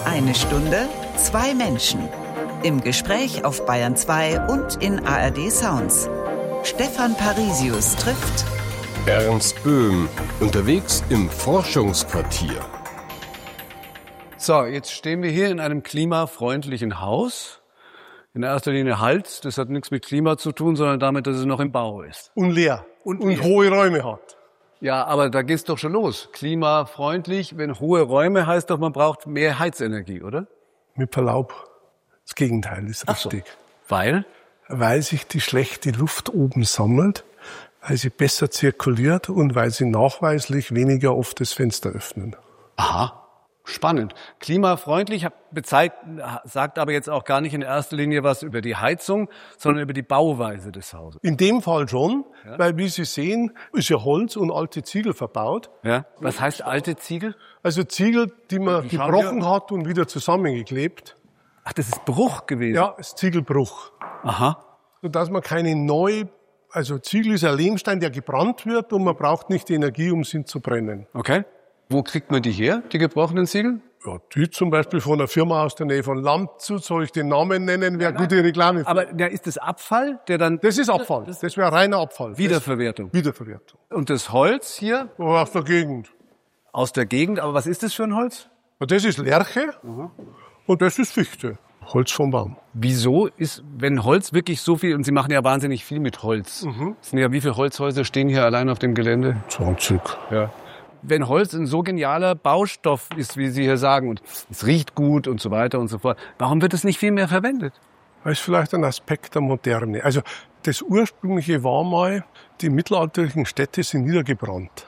Eine Stunde, zwei Menschen. Im Gespräch auf Bayern 2 und in ARD Sounds. Stefan Parisius trifft Ernst Böhm, unterwegs im Forschungsquartier. So, jetzt stehen wir hier in einem klimafreundlichen Haus. In erster Linie Holz, das hat nichts mit Klima zu tun, sondern damit, dass es noch im Bau ist. Und leer. Und hohe Räume hat. Ja, aber da geht's doch schon los. Klimafreundlich, wenn hohe Räume, heißt doch, man braucht mehr Heizenergie, oder? Mit Verlaub. Das Gegenteil ist richtig. Weil? Weil sich die schlechte Luft oben sammelt, weil sie besser zirkuliert und weil sie nachweislich weniger oft das Fenster öffnen. Aha. Spannend. Klimafreundlich sagt aber jetzt auch gar nicht in erster Linie was über die Heizung, sondern über die Bauweise des Hauses. In dem Fall schon, weil wie Sie sehen, ist ja Holz und alte Ziegel verbaut. Ja. Was heißt alte Ziegel? Also Ziegel, die man gebrochen hat und wieder zusammengeklebt. Ach, das ist Bruch gewesen? Ja, ist Ziegelbruch. Aha. Sodass man also Ziegel ist ein Lehmstein, der gebrannt wird und man braucht nicht die Energie, um sie zu brennen. Okay. Wo kriegt man die her, die gebrochenen Ziegel? Ja, die zum Beispiel von einer Firma aus der Nähe von Landshut, soll ich den Namen nennen, wäre gute Reklame. Aber ist das Abfall, der dann... Das ist Abfall, das wäre reiner Abfall. Wiederverwertung. Wiederverwertung. Und das Holz hier? Aus der Gegend. Aus der Gegend, aber was ist das für ein Holz? Das ist Lärche und das ist Fichte. Holz vom Baum. Wieso ist, wenn Holz wirklich so viel, und Sie machen ja wahnsinnig viel mit Holz. Wie viele Holzhäuser stehen hier allein auf dem Gelände? 20. Ja. Wenn Holz ein so genialer Baustoff ist, wie Sie hier sagen, und es riecht gut und so weiter und so fort, warum wird es nicht viel mehr verwendet? Das ist vielleicht ein Aspekt der Moderne. Also das Ursprüngliche war mal, die mittelalterlichen Städte sind niedergebrannt.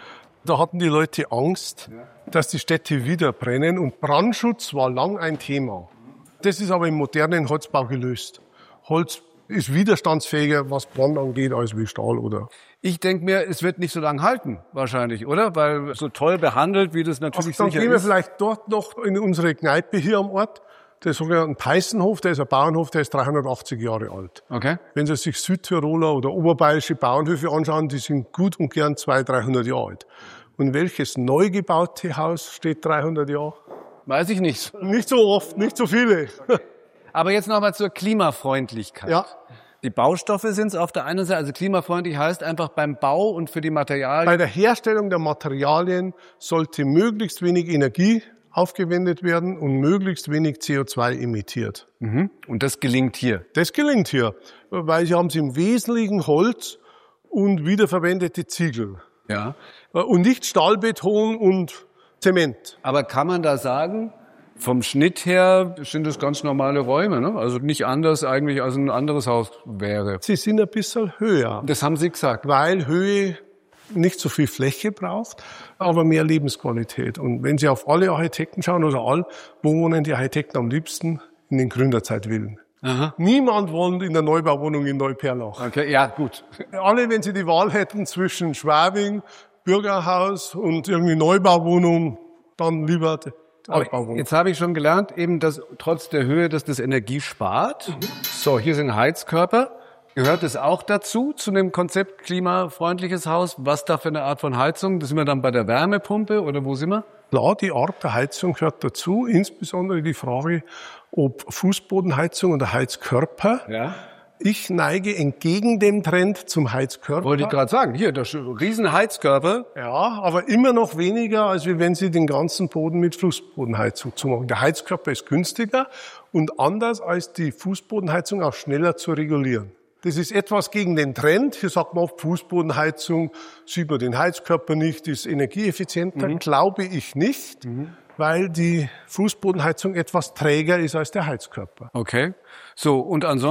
Da hatten die Leute Angst, dass die Städte wieder brennen und Brandschutz war lang ein Thema. Das ist aber im modernen Holzbau gelöst. Holz ist widerstandsfähiger, was Brand angeht, als wie Stahl oder... Ich denke mir, es wird nicht so lange halten, wahrscheinlich, oder? Weil so toll behandelt, wie das natürlich dann sicher gehen wir ist. vielleicht dort noch in unsere Kneipe hier am Ort, der sogenannte Peißenhof, der ist ein Bauernhof, der ist 380 Jahre alt. Okay. Wenn Sie sich Südtiroler oder oberbayerische Bauernhöfe anschauen, die sind gut und gern 200, 300 Jahre alt. Und welches neu gebaute Haus steht 300 Jahre? Weiß ich nicht. Nicht so oft, nicht so viele. Aber jetzt nochmal zur Klimafreundlichkeit. Ja. Die Baustoffe sind es auf der einen Seite, also klimafreundlich heißt einfach beim Bau und für die Materialien. Bei der Herstellung der Materialien sollte möglichst wenig Energie aufgewendet werden und möglichst wenig CO2 emittiert. Und das gelingt hier. Das gelingt hier, weil Sie haben im Wesentlichen Holz und wiederverwendete Ziegel. Ja. Und nicht Stahlbeton und Zement. Aber kann man da sagen, vom Schnitt her sind das ganz normale Räume, ne? Also nicht anders eigentlich als ein anderes Haus wäre. Sie sind ein bisschen höher. Das haben Sie gesagt. Weil Höhe nicht so viel Fläche braucht, aber mehr Lebensqualität. Und wenn Sie auf alle Architekten schauen oder wo wohnen die Architekten am liebsten? In den Gründerzeitvillen. Aha. Niemand wohnt in der Neubauwohnung in Neuperlach. Okay, ja, gut. Alle, wenn sie die Wahl hätten zwischen Schwabing, Bürgerhaus und irgendwie Neubauwohnung, dann lieber Altbauwohnung. Jetzt habe ich schon gelernt, eben, dass trotz der Höhe, dass das Energie spart. So, hier sind Heizkörper. Gehört es auch dazu, zu dem Konzept klimafreundliches Haus? Was da für eine Art von Heizung? Das sind wir dann bei der Wärmepumpe oder wo sind wir? Klar, die Art der Heizung gehört dazu, insbesondere die Frage, ob Fußbodenheizung oder Heizkörper. Ja. Ich neige entgegen dem Trend zum Heizkörper. Wollte ich gerade sagen. Hier, der riesen Heizkörper. Ja, aber immer noch weniger, als wenn Sie den ganzen Boden mit Fußbodenheizung zumachen. Der Heizkörper ist günstiger und anders als die Fußbodenheizung auch schneller zu regulieren. Das ist etwas gegen den Trend. Hier sagt man oft Fußbodenheizung, sieht man den Heizkörper nicht, ist energieeffizienter. Glaube ich nicht, weil die Fußbodenheizung etwas träger ist als der Heizkörper. Okay. So, und ansonsten